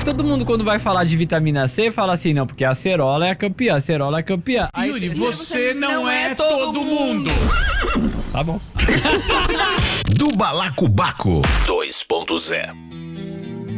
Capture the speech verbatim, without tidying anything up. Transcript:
que todo mundo, quando vai falar de vitamina C, fala assim, não, porque a acerola é a campeã, a acerola é a campeã. Aí, Yuri, você não é todo mundo. Tá bom. Do Balacobaco dois ponto zero.